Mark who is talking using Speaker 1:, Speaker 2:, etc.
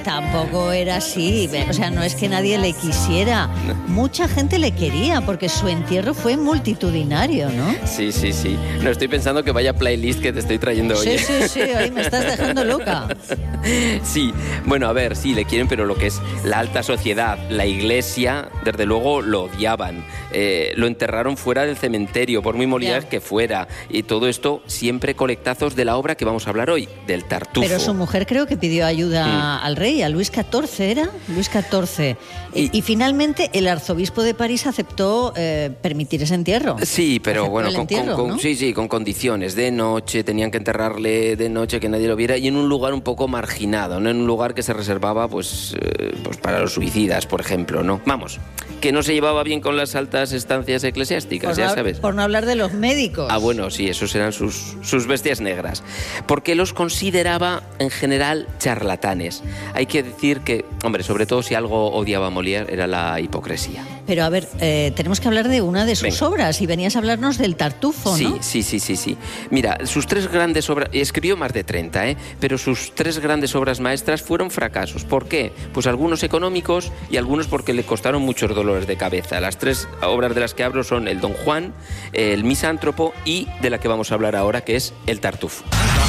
Speaker 1: Tampoco era así, o sea, no es que nadie le quisiera. Mucha gente le quería porque su entierro fue multitudinario, ¿no?
Speaker 2: Sí. No, estoy pensando que vaya playlist que te estoy trayendo hoy.
Speaker 1: Sí, ahí me estás dejando loca.
Speaker 2: Sí, bueno, a ver, sí, le quieren, pero lo que es la alta sociedad, la iglesia, desde luego lo odiaban. Lo enterraron fuera del cementerio, por muy molidas que fuera. Y todo esto siempre colectazos de la obra que vamos a hablar hoy, del Tartufo.
Speaker 1: Pero su mujer creo que pidió ayuda al rey, a Luis XIV era, Luis XIV. Y finalmente el arzobispo de París aceptó permitir ese entierro.
Speaker 2: Sí, pero
Speaker 1: aceptó
Speaker 2: bueno,
Speaker 1: ¿no?
Speaker 2: sí, con condiciones. De noche, tenían que enterrarle de noche, que nadie lo viera, y en un lugar un poco marginado, no en un lugar que se reservaba pues para los suicidas, por ejemplo, ¿no? Vamos, que no se llevaba bien con las altas estancias eclesiásticas, ya sabes.
Speaker 1: Por no hablar de los médicos.
Speaker 2: Ah, bueno, sí, esos eran sus bestias negras. Porque los consideraba, en general, charlatanes. Hay que decir que, hombre, sobre todo si algo odiaba a Molière, era la hipocresía.
Speaker 1: Pero a ver, tenemos que hablar de una de sus obras, y venías a hablarnos del Tartufo, ¿no?
Speaker 2: Sí. Mira, sus tres grandes obras, escribió más de 30, pero sus tres grandes obras maestras fueron fracasos. ¿Por qué? Pues algunos económicos y algunos porque le costaron muchos dolores de cabeza. Las tres obras de las que hablo son el Don Juan, el Misántropo y de la que vamos a hablar ahora, que es el Tartufo.